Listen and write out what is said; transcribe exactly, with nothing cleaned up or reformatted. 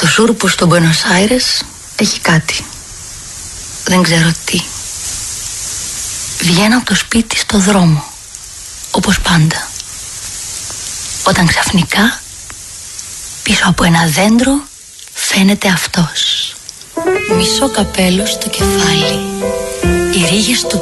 σούρπο στο Μπουένος Άιρες έχει κάτι. Δεν ξέρω τι. Βγαίνω από το σπίτι στο δρόμο, όπως πάντα. Όταν ξαφνικά πίσω από ένα δέντρο φαίνεται αυτός. Μισό καπέλο στο κεφάλι, οι ρίγες του